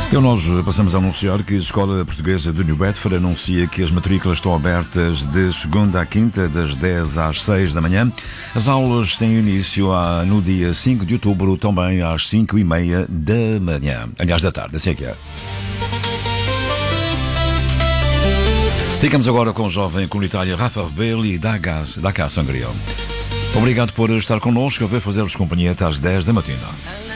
Nós passamos a anunciar que a Escola Portuguesa de New Bedford anuncia que as matrículas estão abertas de segunda à quinta, das 10 às 6 da manhã. As aulas têm início no dia 5 de outubro, também às 5h30 da manhã. Aliás, da tarde, assim é que é. Ficamos agora com o jovem comunitário Rafa Rebelo e Dakar Sangriel. Obrigado por estar connosco. Eu vou fazer-vos companhia até às 10 da matina.